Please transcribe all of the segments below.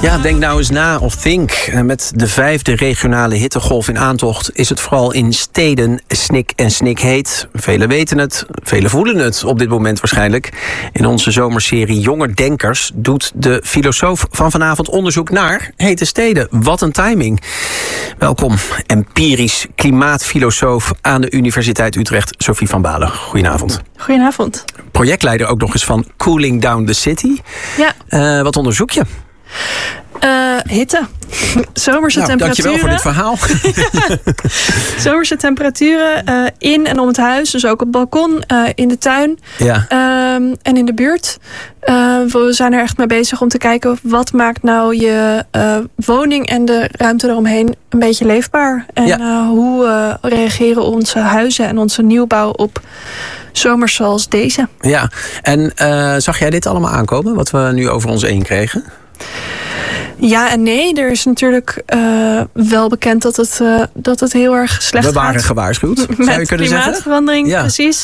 Ja, denk nou eens na of think. Met de 5e regionale hittegolf in aantocht is het vooral in steden snik en snik heet. Velen weten het, velen voelen het op dit moment waarschijnlijk. In onze zomerserie Jonge Denkers doet de filosoof van vanavond onderzoek naar hete steden. Wat een timing. Welkom, empirisch klimaatfilosoof aan de Universiteit Utrecht, Sophie van Balen. Goedenavond. Goedenavond. Projectleider ook nog eens van Cooling Down the City. Ja. Wat onderzoek je? Hitte. Zomerse temperaturen. Dankjewel voor dit verhaal. Zomerse temperaturen in en om het huis. Dus ook op het balkon, in de tuin. Ja. En in de buurt. We zijn er echt mee bezig om te kijken wat maakt nou je woning en de ruimte eromheen een beetje leefbaar. En hoe reageren onze huizen en onze nieuwbouw op zomers zoals deze. Ja, en zag jij dit allemaal aankomen, wat we nu over ons heen kregen? Ja en nee. Er is natuurlijk wel bekend dat het heel erg slecht gaat. We waren gewaarschuwd, zou je kunnen zeggen? Met klimaatverandering, ja. Precies.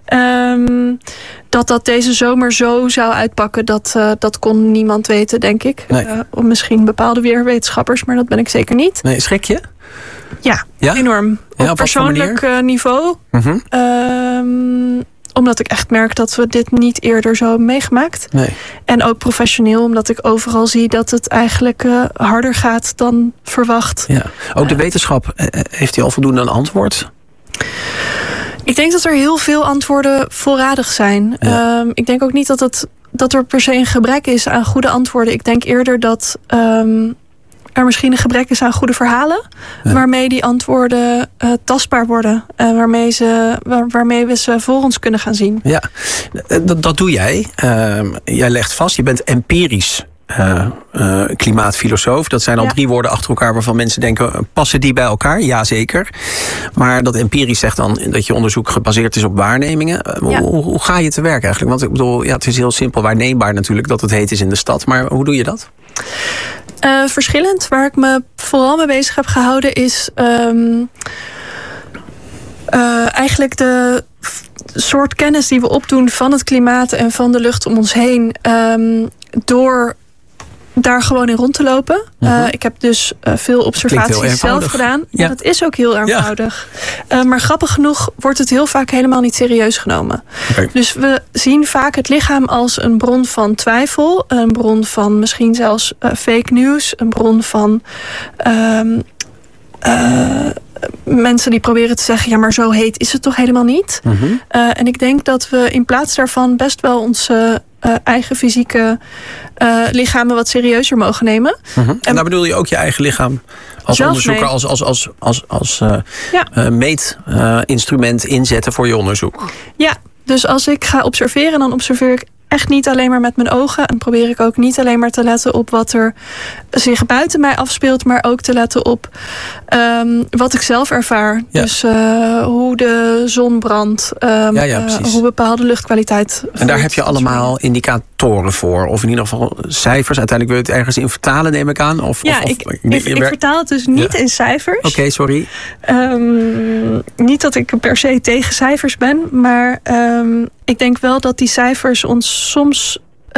Dat deze zomer zo zou uitpakken, dat kon niemand weten, denk ik. Nee. Misschien bepaalde weerwetenschappers, maar dat ben ik zeker niet. Nee, schrik je? Ja, ja? Enorm. Ja, op persoonlijk niveau. Mm-hmm. Omdat ik echt merk dat we dit niet eerder zo hebben meegemaakt. Nee. En ook professioneel, omdat ik overal zie dat het eigenlijk harder gaat dan verwacht. Ja. Ook de wetenschap, heeft hij al voldoende een antwoord? Ik denk dat er heel veel antwoorden voorradig zijn. Ja. Ik denk ook niet dat er per se een gebrek is aan goede antwoorden. Ik denk eerder dat er misschien een gebrek is aan goede verhalen, ja, waarmee die antwoorden tastbaar worden. Waarmee we ze voor ons kunnen gaan zien. Ja, dat doe jij. Jij legt vast, je bent empirisch klimaatfilosoof. Dat zijn al 3 woorden achter elkaar waarvan mensen denken, passen die bij elkaar? Jazeker. Maar dat empirisch zegt dan dat je onderzoek gebaseerd is op waarnemingen. Ja. Hoe ga je te werk eigenlijk? Want ik bedoel, het is heel simpel waarneembaar natuurlijk dat het heet is in de stad. Maar hoe doe je dat? Verschillend. Waar ik me vooral mee bezig heb gehouden is eigenlijk de soort kennis die we opdoen van het klimaat en van de lucht om ons heen, door daar gewoon in rond te lopen. Ik heb dus veel observaties zelf gedaan. Ja, dat is ook heel eenvoudig. Ja. Maar grappig genoeg wordt het heel vaak helemaal niet serieus genomen. Okay. Dus we zien vaak het lichaam als een bron van twijfel. Een bron van misschien zelfs fake news. Een bron van mensen die proberen te zeggen, ja, maar zo heet is het toch helemaal niet. En ik denk dat we in plaats daarvan best wel onze eigen fysieke lichamen wat serieuzer mogen nemen. En daar bedoel je ook je eigen lichaam als onderzoeker, als meetinstrument inzetten voor je onderzoek? Ja, dus als ik ga observeren, dan observeer ik echt niet alleen maar met mijn ogen. En probeer ik ook niet alleen maar te letten op wat er zich buiten mij afspeelt, maar ook te letten op wat ik zelf ervaar. Ja. Dus hoe de zon brandt, hoe bepaalde luchtkwaliteit voelt. En daar heb je allemaal indicatoren voor? Of in ieder geval cijfers? Uiteindelijk wil je het ergens in vertalen, neem ik aan? Ik vertaal het dus niet in cijfers. Oké, sorry. Niet dat ik per se tegen cijfers ben, maar ik denk wel dat die cijfers ons soms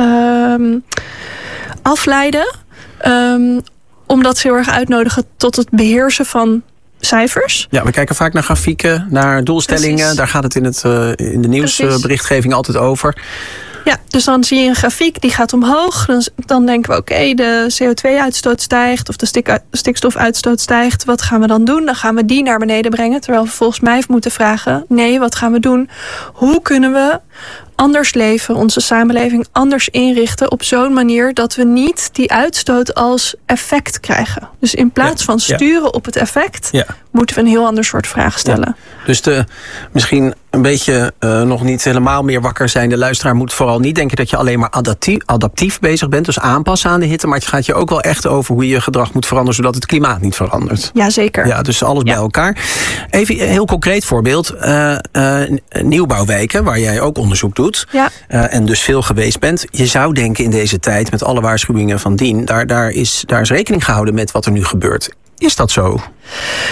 afleiden, omdat ze heel erg uitnodigen tot het beheersen van cijfers. Ja, we kijken vaak naar grafieken, naar doelstellingen. Precies. Daar gaat het in de nieuwsberichtgeving altijd over. Ja, dus dan zie je een grafiek die gaat omhoog. Dan denken we, oké, de CO2-uitstoot stijgt of de stikstofuitstoot stijgt. Wat gaan we dan doen? Dan gaan we die naar beneden brengen. Terwijl we volgens mij moeten vragen, nee, wat gaan we doen? Hoe kunnen we anders leven, onze samenleving anders inrichten op zo'n manier dat we niet die uitstoot als effect krijgen. Dus in plaats van sturen op het effect, moeten we een heel ander soort vraag stellen. Ja. Dus misschien een beetje nog niet helemaal meer wakker zijn. De luisteraar moet vooral niet denken dat je alleen maar adaptief bezig bent. Dus aanpassen aan de hitte. Maar het gaat je ook wel echt over hoe je gedrag moet veranderen, zodat het klimaat niet verandert. Jazeker. Ja, dus alles bij elkaar. Even een heel concreet voorbeeld. Nieuwbouwwijken, waar jij ook onderzoek doet. Ja. En dus veel geweest bent. Je zou denken in deze tijd, met alle waarschuwingen van dien, daar is rekening gehouden met wat er nu gebeurt. Is dat zo?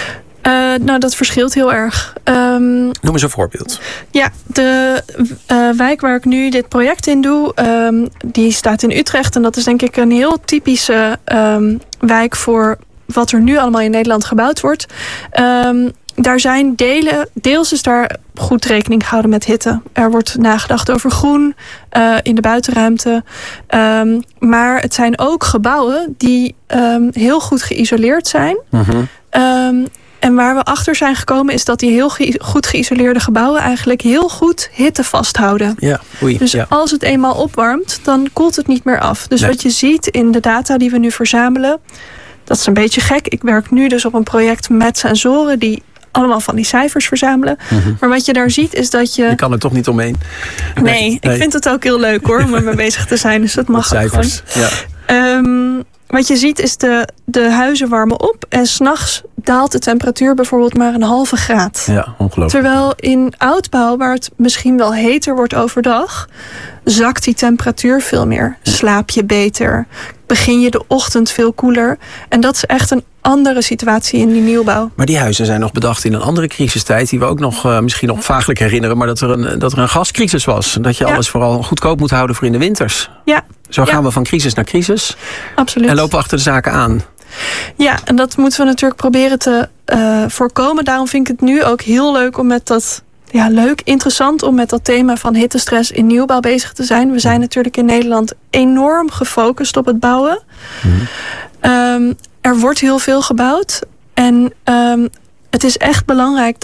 Nou, dat verschilt heel erg. Noem eens een voorbeeld. Ja, de wijk waar ik nu dit project in doe, die staat in Utrecht. En dat is denk ik een heel typische wijk voor wat er nu allemaal in Nederland gebouwd wordt. Daar zijn deels is daar goed rekening gehouden met hitte. Er wordt nagedacht over groen in de buitenruimte. Maar het zijn ook gebouwen die heel goed geïsoleerd zijn. Mm-hmm. En waar we achter zijn gekomen is dat die heel goed geïsoleerde gebouwen eigenlijk heel goed hitte vasthouden. Ja, dus als het eenmaal opwarmt, dan koelt het niet meer af. Dus wat je ziet in de data die we nu verzamelen, dat is een beetje gek. Ik werk nu dus op een project met sensoren die allemaal van die cijfers verzamelen. Mm-hmm. Maar wat je daar ziet is dat je kan er toch niet omheen. Nee, ik vind het ook heel leuk hoor, om ermee bezig te zijn. Dus dat mag ook cijfers, gewoon. Ja. Wat je ziet is de huizen warmen op en 's nachts daalt de temperatuur bijvoorbeeld maar een halve graad. Ja, ongelooflijk. Terwijl in oudbouw, waar het misschien wel heter wordt overdag, zakt die temperatuur veel meer. Slaap je beter, begin je de ochtend veel koeler. En dat is echt een andere situatie in die nieuwbouw. Maar die huizen zijn nog bedacht in een andere crisistijd, die we ook nog misschien nog vaaglijk herinneren, maar dat er een gascrisis was. Dat je alles vooral goedkoop moet houden voor in de winters. Ja. Zo gaan we van crisis naar crisis. Absoluut. En lopen we achter de zaken aan. Ja, en dat moeten we natuurlijk proberen te voorkomen. Daarom vind ik het nu ook heel leuk om met dat interessant om met dat thema van hittestress in nieuwbouw bezig te zijn. We zijn natuurlijk in Nederland enorm gefocust op het bouwen. Mm-hmm. Er wordt heel veel gebouwd. En het is echt belangrijk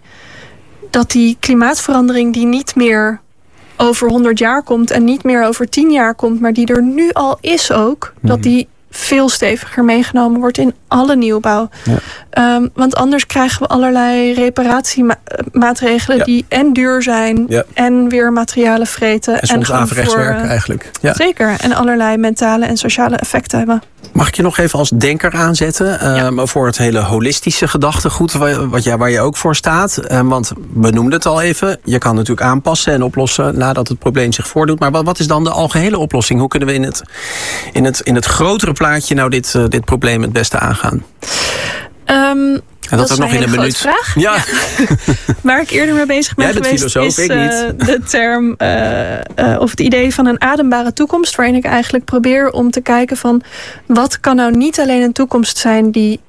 dat die klimaatverandering die niet meer over 100 jaar komt en niet meer over 10 jaar komt, maar die er nu al is ook, dat die veel steviger meegenomen wordt in alle nieuwbouw. Ja. Want anders krijgen we allerlei reparatiemaatregelen die en duur zijn en weer materialen vreten. En soms averechts werken eigenlijk. Ja. Zeker. En allerlei mentale en sociale effecten hebben. Mag ik je nog even als denker aanzetten voor het hele holistische gedachtegoed waar je ook voor staat? Want we noemden het al even. Je kan natuurlijk aanpassen en oplossen nadat het probleem zich voordoet. Maar wat is dan de algehele oplossing? Hoe kunnen we in het grotere plaatje nou dit probleem het beste aangaan? En dat ook nog in een minuut. Vraag. Ja. Waar ik eerder mee bezig ben geweest is de term of het idee van een adembare toekomst, waarin ik eigenlijk probeer om te kijken van wat kan nou niet alleen een toekomst zijn die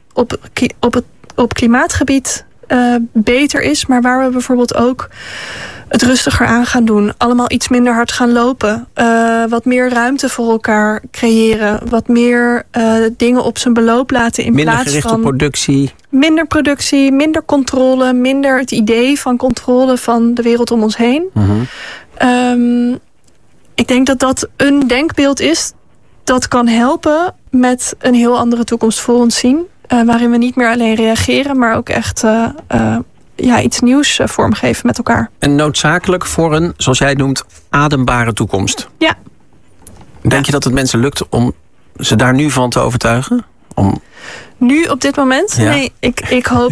op klimaatgebied beter is, maar waar we bijvoorbeeld ook het rustiger aan gaan doen. Allemaal iets minder hard gaan lopen. Wat meer ruimte voor elkaar creëren. Wat meer dingen op zijn beloop laten in minder plaats van gericht op productie. Minder productie, minder controle. Minder het idee van controle van de wereld om ons heen. Mm-hmm. Ik denk dat dat een denkbeeld is dat kan helpen met een heel andere toekomst voor ons zien. Waarin we niet meer alleen reageren, maar ook echt iets nieuws vormgeven met elkaar. En noodzakelijk voor een, zoals jij het noemt, adembare toekomst. Ja. Denk je dat het mensen lukt om ze daar nu van te overtuigen? Nu op dit moment? Ja. Nee, ik hoop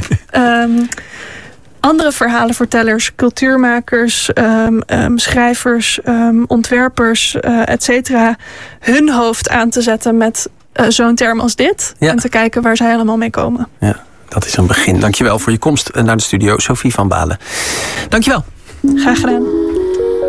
andere verhalenvertellers, cultuurmakers, schrijvers, ontwerpers, et cetera, hun hoofd aan te zetten met zo'n term als dit. Ja. En te kijken waar zij allemaal mee komen. Ja, dat is een begin. Dankjewel voor je komst naar de studio, Sophie van Balen. Dankjewel. Graag gedaan.